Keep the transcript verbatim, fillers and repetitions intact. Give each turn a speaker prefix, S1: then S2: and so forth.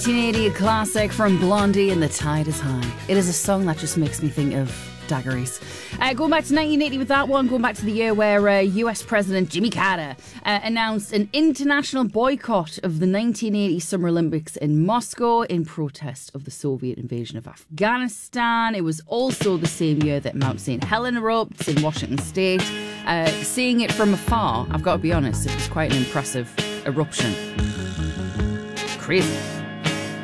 S1: nineteen eighty, a classic from Blondie, and The Tide is High. It is a song that just makes me think of daiquiris. Uh, going back to nineteen eighty with that one, going back to the year where uh, U S President Jimmy Carter uh, announced an international boycott of the nineteen eighty Summer Olympics in Moscow in protest of the Soviet invasion of Afghanistan. It was also the same year that Mount Saint Helens erupts in Washington State. Uh, seeing it from afar, I've got to be honest, it was quite an impressive eruption. Crazy.